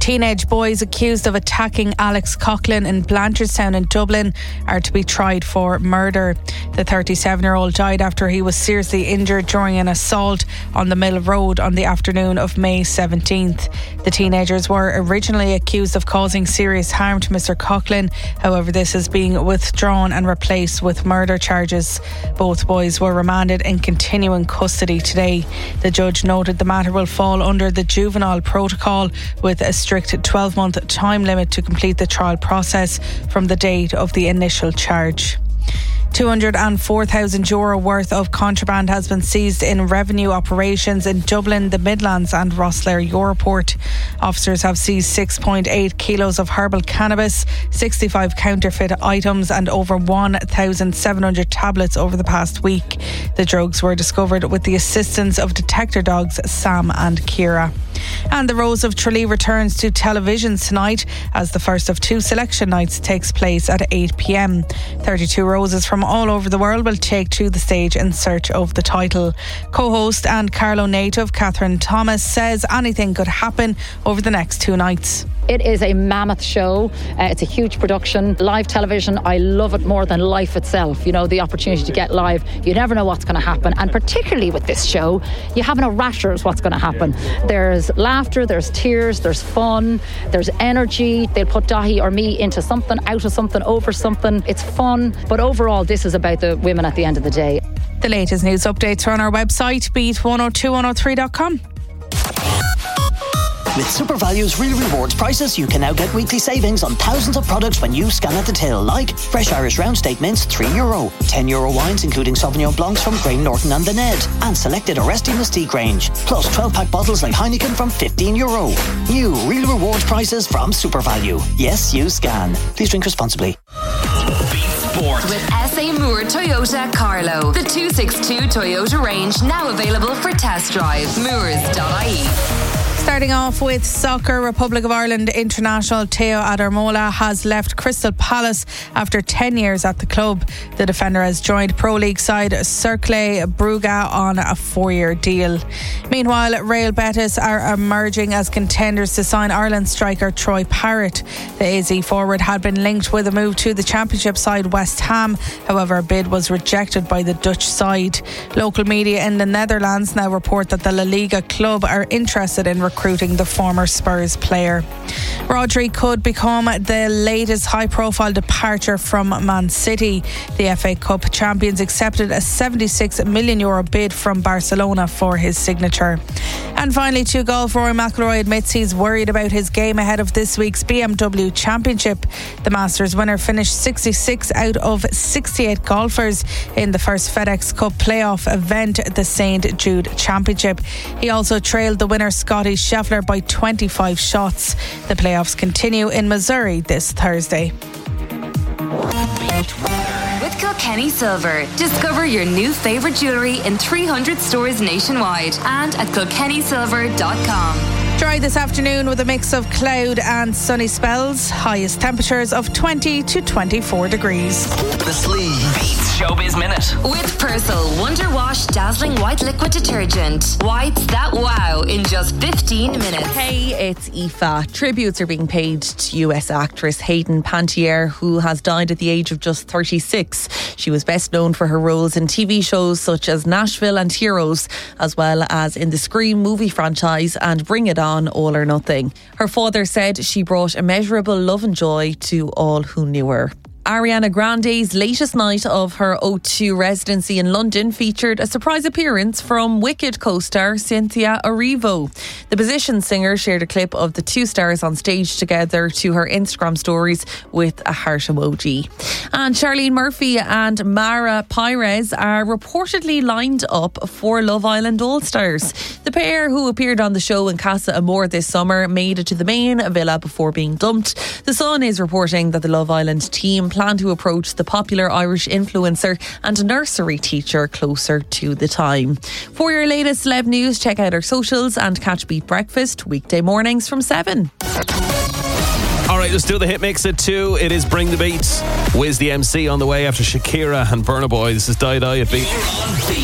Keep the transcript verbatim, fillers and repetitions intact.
Teenage boys accused of attacking Alex Coughlin in Blanchardstown in Dublin are to be tried for murder. The thirty-seven-year-old died after he was seriously injured during an assault on the Mill Road on the afternoon of May seventeenth. The teenagers were originally accused of causing serious harm to Mister Coughlin. However, this is being withdrawn and replaced with murder charges. Both boys were remanded in continuing custody today. The judge noted the matter will fall under the juvenile protocol with a strict twelve-month time limit to complete the trial process from the date of the initial charge. two hundred four thousand euro worth of contraband has been seized in revenue operations in Dublin, the Midlands and Rosslare Europort. Officers have seized six point eight kilos of herbal cannabis, sixty-five counterfeit items and over one thousand seven hundred tablets over the past week. The drugs were discovered with the assistance of detector dogs Sam and Kira. And the Rose of Tralee returns to television tonight as the first of two selection nights takes place at eight p.m. thirty-two roses from all over the world will take to the stage in search of the title. Co-host and Carlow native Catherine Thomas says anything could happen over the next two nights. It is a mammoth show. Uh, it's a huge production. Live television, I love it more than life itself. You know, the opportunity to get live, you never know what's going to happen. And particularly with this show, you have no rashers what's going to happen. There's laughter, there's tears, there's fun, there's energy. They'll put Dahi or me into something, out of something, over something. It's fun. But overall, this is about the women at the end of the day. The latest news updates are on our website, beat one oh two one oh three dot com. With SuperValue's Real Rewards prices, you can now get weekly savings on thousands of products when you scan at the till, like fresh Irish round steak mince, three euro, ten euro wines including Sauvignon Blancs from Graham Norton and The Ned, and selected Aresti Mystique range, plus twelve pack bottles like Heineken from fifteen euro. New Real Rewards prices from SuperValue. Yes, you scan. Please drink responsibly. Beat Sport. With S A Moore Toyota Carlow. The two sixty-two Toyota range now available for test drive. Moores dot I E. Starting off with soccer, Republic of Ireland international Teo Adarmola has left Crystal Palace after ten years at the club. The defender has joined Pro League side Cercle Brugge on a four-year deal. Meanwhile, Real Betis are emerging as contenders to sign Ireland striker Troy Parrott. The A Z forward had been linked with a move to the Championship side West Ham. However, a bid was rejected by the Dutch side. Local media in the Netherlands now report that the La Liga club are interested in recruiting the former Spurs player. Rodri could become the latest high-profile departure from Man City. The F A Cup champions accepted a seventy-six million euro bid from Barcelona for his signature. And finally, to golf, Rory McIlroy admits he's worried about his game ahead of this week's B M W Championship. The Masters winner finished sixty-six out of sixty-eight golfers in the first FedEx Cup playoff event, the Saint Jude Championship. He also trailed the winner Scotty Scheffler by twenty-five shots. The playoffs continue in Missouri this Thursday. With Kilkenny Silver, discover your new favourite jewellery in three hundred stores nationwide and at kilkenny silver dot com. Dry this afternoon with a mix of cloud and sunny spells. Highest temperatures of twenty to twenty-four degrees. The Sleeve Beats Showbiz Minute. With Persil Wonder Wash Dazzling White Liquid Detergent. Whites that wow in just fifteen minutes. Hey, it's Aoife. Tributes are being paid to U S actress Hayden Panettiere, who has died at the age of just thirty-six. She was best known for her roles in T V shows such as Nashville and Heroes, as well as in the Scream movie franchise and Bring It On, All or Nothing. Her father said she brought immeasurable love and joy to all who knew her. Ariana Grande's latest night of her O two residency in London featured a surprise appearance from Wicked co-star Cynthia Erivo. The Position singer shared a clip of the two stars on stage together to her Instagram stories with a heart emoji. And Charlene Murphy and Mara Pires are reportedly lined up for Love Island All Stars. The pair, who appeared on the show in Casa Amor this summer, made it to the main villa before being dumped. The Sun is reporting that the Love Island team plan to approach the popular Irish influencer and nursery teacher closer to the time. For your latest celeb news, check out our socials and catch Beat Breakfast weekday mornings from seven. Alright, let's do the hit mix at two. It is Bring the Beats. Wiz the M C on the way after Shakira and Burna Boy. This is Die Die at Beat.